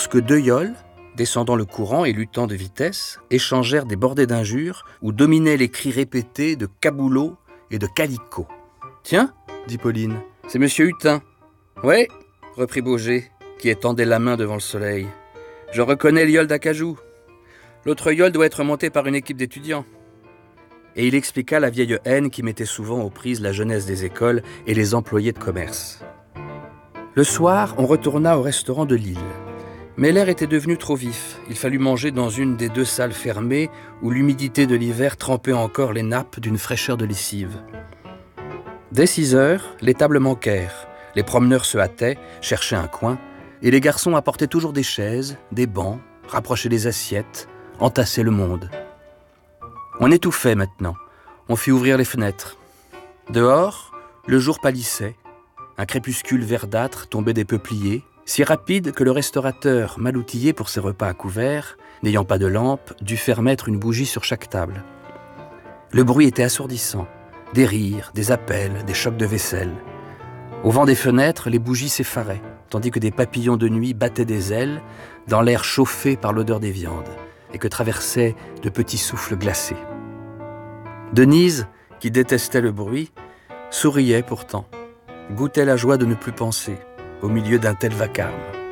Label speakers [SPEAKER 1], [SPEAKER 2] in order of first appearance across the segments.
[SPEAKER 1] lorsque deux yoles, descendant le courant et luttant de vitesse, échangèrent des bordées d'injures où dominaient les cris répétés de caboulot et de calicot. « Tiens, dit Pauline, c'est monsieur Hutin. »« Ouais, reprit Baugé, qui étendait la main devant le soleil. Je reconnais le yole d'Acajou. L'autre yole doit être monté par une équipe d'étudiants. » Et il expliqua la vieille haine qui mettait souvent aux prises la jeunesse des écoles et les employés de commerce. Le soir, on retourna au restaurant de Lille. Mais l'air était devenu trop vif. Il fallut manger dans une des deux salles fermées où l'humidité de l'hiver trempait encore les nappes d'une fraîcheur de lessive. Dès 6 heures, les tables manquèrent. Les promeneurs se hâtaient, cherchaient un coin, et les garçons apportaient toujours des chaises, des bancs, rapprochaient les assiettes, entassaient le monde. On étouffait maintenant. On fit ouvrir les fenêtres. Dehors, le jour pâlissait. Un crépuscule verdâtre tombait des peupliers, si rapide que le restaurateur, mal outillé pour ses repas à couvert, n'ayant pas de lampe, dut faire mettre une bougie sur chaque table. Le bruit était assourdissant. Des rires, des appels, des chocs de vaisselle. Au vent des fenêtres, les bougies s'effaraient, tandis que des papillons de nuit battaient des ailes dans l'air chauffé par l'odeur des viandes et que traversaient de petits souffles glacés. Denise, qui détestait le bruit, souriait pourtant, goûtait la joie de ne plus penser, au milieu d'un tel vacarme.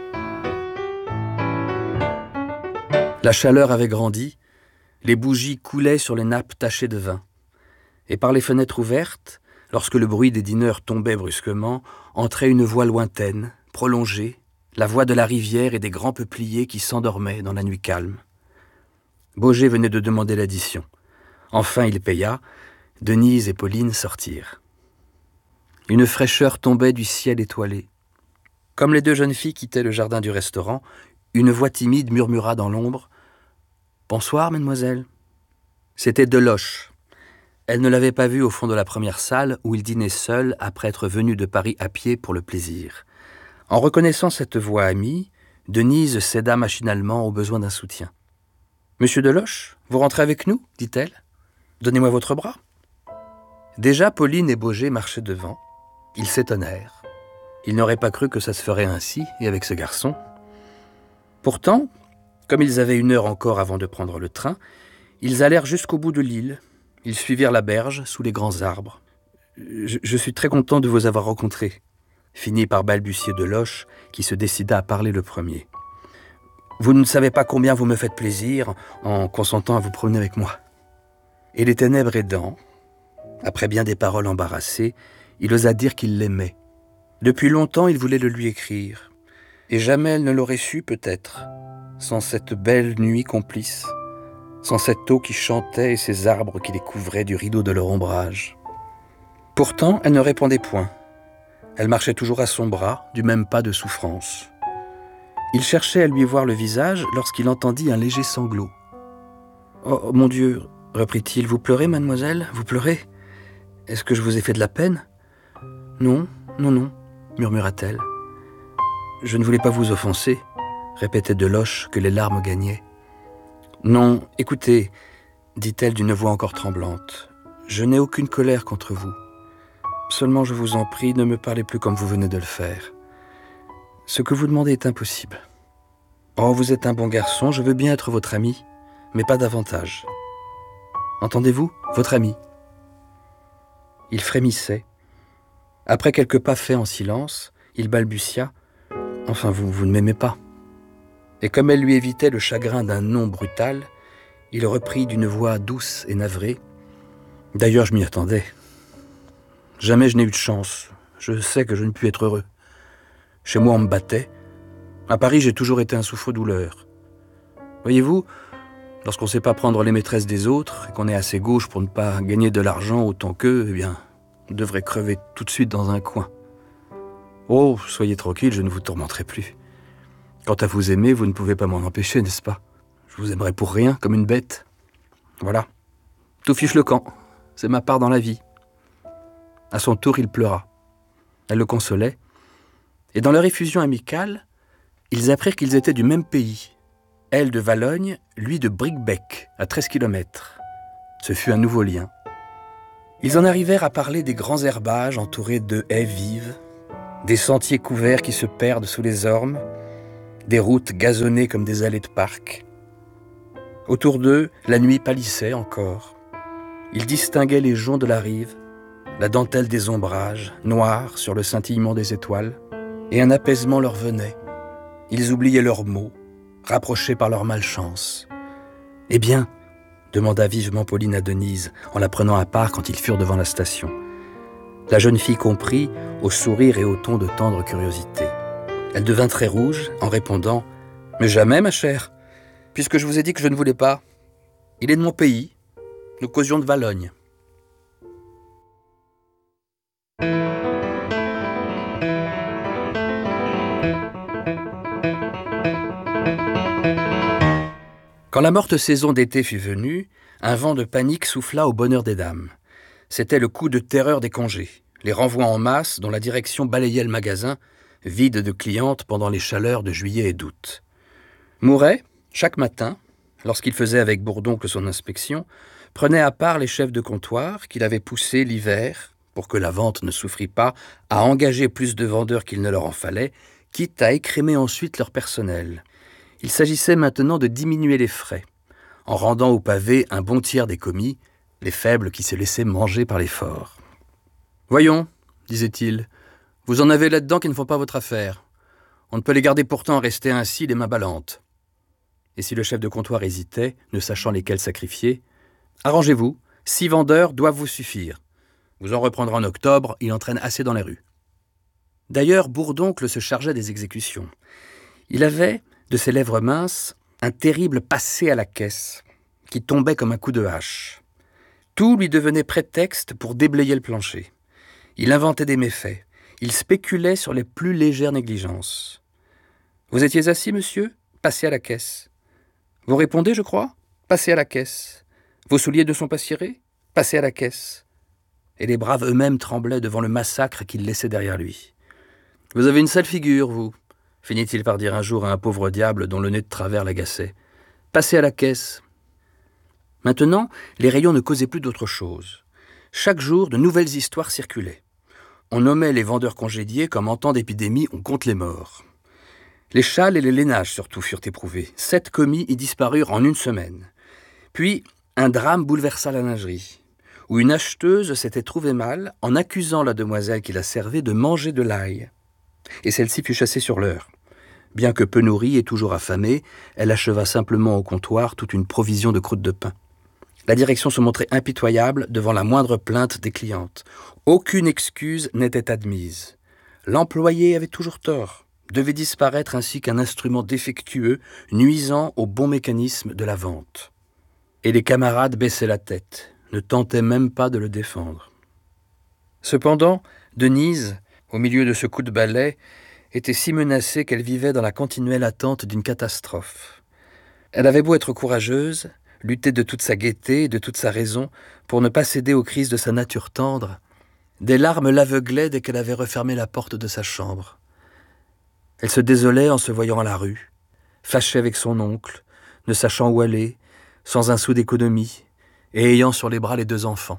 [SPEAKER 1] La chaleur avait grandi, les bougies coulaient sur les nappes tachées de vin. Et par les fenêtres ouvertes, lorsque le bruit des dîneurs tombait brusquement, entrait une voix lointaine, prolongée, la voix de la rivière et des grands peupliers qui s'endormaient dans la nuit calme. Baugé venait de demander l'addition. Enfin il paya, Denise et Pauline sortirent. Une fraîcheur tombait du ciel étoilé. Comme les deux jeunes filles quittaient le jardin du restaurant, une voix timide murmura dans l'ombre « Bonsoir, mademoiselle ». C'était Deloche. Elle ne l'avait pas vu au fond de la première salle où il dînait seul après être venu de Paris à pied pour le plaisir. En reconnaissant cette voix amie, Denise céda machinalement au besoin d'un soutien. « Monsieur Deloche, vous rentrez avec nous » dit-elle. « Donnez-moi votre bras. » Déjà Pauline et Baugé marchaient devant. Ils s'étonnèrent. Ils n'auraient pas cru que ça se ferait ainsi, et avec ce garçon. Pourtant, comme ils avaient 1 heure encore avant de prendre le train, ils allèrent jusqu'au bout de l'île. Ils suivirent la berge, sous les grands arbres. « Je suis très content de vous avoir rencontrés », finit par balbutier Deloche, qui se décida à parler le premier. « Vous ne savez pas combien vous me faites plaisir en consentant à vous promener avec moi. » Et les ténèbres aidant, après bien des paroles embarrassées, il osa dire qu'il l'aimait. Depuis longtemps, il voulait le lui écrire. Et jamais elle ne l'aurait su, peut-être, sans cette belle nuit complice, sans cette eau qui chantait et ces arbres qui les couvraient du rideau de leur ombrage. Pourtant, elle ne répondait point. Elle marchait toujours à son bras, du même pas de souffrance. Il cherchait à lui voir le visage lorsqu'il entendit un léger sanglot. « Oh, mon Dieu !» reprit-il. « Vous pleurez, mademoiselle ? Vous pleurez ? Est-ce que je vous ai fait de la peine ? » « Non, non, non, » murmura-t-elle. « Je ne voulais pas vous offenser, » répétait Deloche que les larmes gagnaient. « Non, écoutez, » dit-elle d'une voix encore tremblante, « je n'ai aucune colère contre vous. Seulement, je vous en prie, ne me parlez plus comme vous venez de le faire. Ce que vous demandez est impossible. Oh, vous êtes un bon garçon, je veux bien être votre ami, mais pas davantage. Entendez-vous, votre ami ?» Il frémissait. Après quelques pas faits en silence, il balbutia « Enfin, vous ne m'aimez pas ?» Et comme elle lui évitait le chagrin d'un non brutal, il reprit d'une voix douce et navrée « D'ailleurs, je m'y attendais. Jamais je n'ai eu de chance. Je sais que je ne puis être heureux. Chez moi, on me battait. À Paris, j'ai toujours été un souffre-douleur. Voyez-vous, lorsqu'on ne sait pas prendre les maîtresses des autres et qu'on est assez gauche pour ne pas gagner de l'argent autant qu'eux, eh bien, on devrait crever tout de suite dans un coin. Oh, soyez tranquille, je ne vous tourmenterai plus. Quant à vous aimer, vous ne pouvez pas m'en empêcher, n'est-ce pas? Je vous aimerai pour rien, comme une bête. Voilà. Tout fiche le camp. C'est ma part dans la vie. » À son tour, il pleura. Elle le consolait. Et dans leur effusion amicale, ils apprirent qu'ils étaient du même pays. Elle de Valognes, lui de Bricbec, à 13 kilomètres. Ce fut un nouveau lien. Ils en arrivèrent à parler des grands herbages entourés de haies vives, des sentiers couverts qui se perdent sous les ormes, des routes gazonnées comme des allées de parc. Autour d'eux, la nuit pâlissait encore. Ils distinguaient les joncs de la rive, la dentelle des ombrages, noire sur le scintillement des étoiles, et un apaisement leur venait. Ils oubliaient leurs maux, rapprochés par leur malchance. « Eh bien ?» demanda vivement Pauline à Denise, en la prenant à part quand ils furent devant la station. La jeune fille comprit, au sourire et au ton de tendre curiosité. Elle devint très rouge, en répondant « Mais jamais, ma chère, puisque je vous ai dit que je ne voulais pas. Il est de mon pays, nous causions de Valogne. » Quand la morte saison d'été fut venue, un vent de panique souffla au bonheur des dames. C'était le coup de terreur des congés, les renvois en masse dont la direction balayait le magasin, vide de clientes pendant les chaleurs de juillet et d'août. Mouret, chaque matin, lorsqu'il faisait avec Bourdoncle son inspection, prenait à part les chefs de comptoir qu'il avait poussés l'hiver, pour que la vente ne souffrît pas, à engager plus de vendeurs qu'il ne leur en fallait, quitte à écrémer ensuite leur personnel. Il s'agissait maintenant de diminuer les frais, en rendant au pavé un bon tiers des commis, les faibles qui se laissaient manger par les forts. « Voyons, disait-il, vous en avez là-dedans qui ne font pas votre affaire. On ne peut les garder pourtant à rester ainsi les mains ballantes. » Et si le chef de comptoir hésitait, ne sachant lesquels sacrifier, « Arrangez-vous, 6 vendeurs doivent vous suffire. Vous en reprendrez en octobre, il entraîne assez dans les rues. » D'ailleurs, Bourdoncle se chargeait des exécutions. Il avait, de ses lèvres minces, un terrible passé à la caisse, qui tombait comme un coup de hache. Tout lui devenait prétexte pour déblayer le plancher. Il inventait des méfaits. Il spéculait sur les plus légères négligences. « Vous étiez assis, monsieur ? Passez à la caisse. Vous répondez, je crois ? Passez à la caisse. Vos souliers ne sont pas cirés ? Passez à la caisse. » Et les braves eux-mêmes tremblaient devant le massacre qu'il laissait derrière lui. « Vous avez une sale figure, vous » finit-il par dire un jour à un pauvre diable dont le nez de travers l'agaçait. « Passez à la caisse. » Maintenant, les rayons ne causaient plus d'autre chose. Chaque jour, de nouvelles histoires circulaient. On nommait les vendeurs congédiés comme en temps d'épidémie on compte les morts. Les châles et les lainages surtout furent éprouvés. 7 commis y disparurent en une semaine. Puis, un drame bouleversa la lingerie, où une acheteuse s'était trouvée mal en accusant la demoiselle qui la servait de manger de l'ail. Et celle-ci fut chassée sur l'heure. Bien que peu nourrie et toujours affamée, elle acheva simplement au comptoir toute une provision de croûtes de pain. La direction se montrait impitoyable devant la moindre plainte des clientes. Aucune excuse n'était admise. L'employé avait toujours tort, devait disparaître ainsi qu'un instrument défectueux nuisant au bon mécanisme de la vente. Et les camarades baissaient la tête, ne tentaient même pas de le défendre. Cependant, Denise, au milieu de ce coup de balai, était si menacée qu'elle vivait dans la continuelle attente d'une catastrophe. Elle avait beau être courageuse, lutter de toute sa gaieté et de toute sa raison pour ne pas céder aux crises de sa nature tendre, des larmes l'aveuglaient dès qu'elle avait refermé la porte de sa chambre. Elle se désolait en se voyant à la rue, fâchée avec son oncle, ne sachant où aller, sans un sou d'économie, et ayant sur les bras les 2 enfants.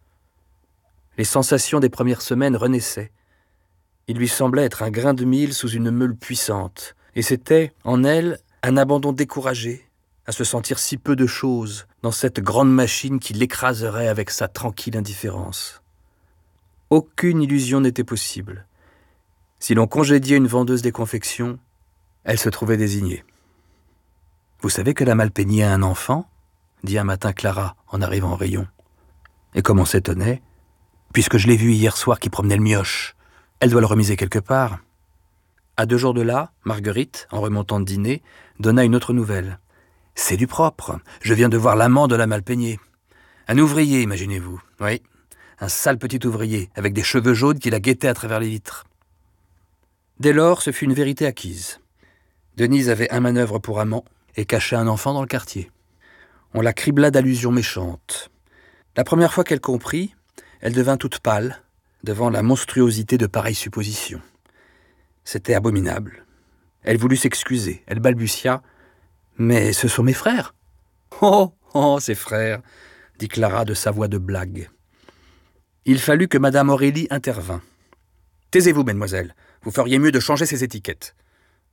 [SPEAKER 1] Les sensations des premières semaines renaissaient. Il lui semblait être un grain de mil sous une meule puissante, et c'était, en elle, un abandon découragé, à se sentir si peu de choses dans cette grande machine qui l'écraserait avec sa tranquille indifférence. Aucune illusion n'était possible. Si l'on congédiait une vendeuse des confections, elle se trouvait désignée. « Vous savez que la Malpeignée a un enfant ?» dit un matin Clara en arrivant au rayon. Et comme on s'étonnait, « Puisque je l'ai vue hier soir qui promenait le mioche, elle doit le remiser quelque part. » À 2 jours de là, Marguerite, en remontant de dîner, donna une autre nouvelle. « C'est du propre, je viens de voir l'amant de la Malpeignée. Un ouvrier, imaginez-vous. Oui, un sale petit ouvrier, avec des cheveux jaunes qui la guettait à travers les vitres. » Dès lors, ce fut une vérité acquise. Denise avait un manœuvre pour amant et cachait un enfant dans le quartier. On la cribla d'allusions méchantes. La première fois qu'elle comprit, elle devint toute pâle devant la monstruosité de pareilles suppositions. C'était abominable. Elle voulut s'excuser. Elle balbutia. « Mais ce sont mes frères. »« Oh, oh, ses frères !» dit Clara de sa voix de blague. Il fallut que Madame Aurélie intervint. « Taisez-vous, mademoiselle. Vous feriez mieux de changer ces étiquettes. »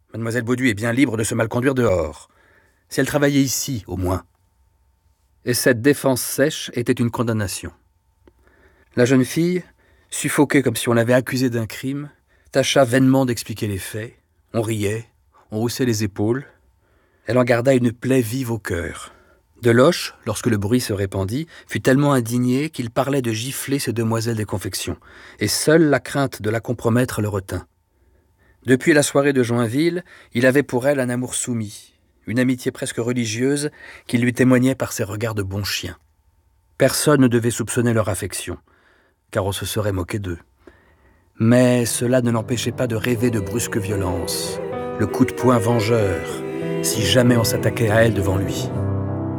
[SPEAKER 1] Mademoiselle Baudu est bien libre de se mal conduire dehors. Si elle travaillait ici, au moins. Et cette défense sèche était une condamnation. La jeune fille, suffoquée comme si on l'avait accusée d'un crime, tâcha vainement d'expliquer les faits. On riait, on haussait les épaules. Elle en garda une plaie vive au cœur. Deloche, lorsque le bruit se répandit, fut tellement indigné qu'il parlait de gifler ces demoiselles des confections, et seule la crainte de la compromettre le retint. Depuis la soirée de Joinville, il avait pour elle un amour soumis, une amitié presque religieuse qu'il lui témoignait par ses regards de bon chien. Personne ne devait soupçonner leur affection, car on se serait moqué d'eux. Mais cela ne l'empêchait pas de rêver de brusques violences, le coup de poing vengeur, si jamais on s'attaquait à elle devant lui.